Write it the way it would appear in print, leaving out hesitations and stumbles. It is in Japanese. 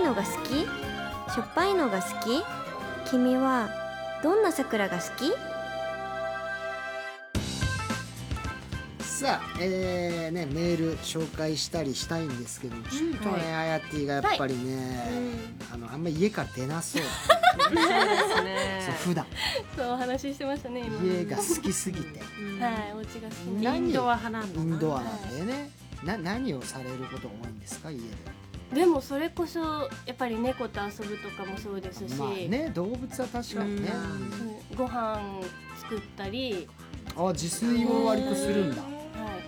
のが好き？しょっぱいのが好き？君はどんな桜が好き？ さあ、メール紹介したりしたいんですけど、ちょっとね、あやてぃがやっぱりね、あんま家から出なそう。 そうですね。 そう普段そうお話ししてましたね今。 家が好きすぎて、 はい、お家が好き。 インドア派なんだな。 インドアなんだよね。何をされることが多いんですか、家で。 でもそれこそやっぱり猫と遊ぶとかもそうですし、 まあね、動物は確かにね。 ご飯作ったり、 あ、自炊も割とするんだ。